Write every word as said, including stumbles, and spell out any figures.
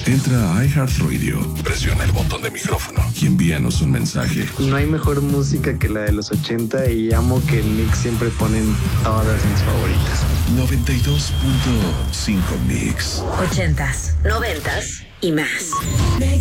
Entra a iHeartRadio, presiona el botón de micrófono y envíanos un mensaje. No hay mejor música que la de los ochenta y amo que el Mix siempre ponen todas mis favoritas. noventa y dos punto cinco Mix. Ochentas, noventas y más.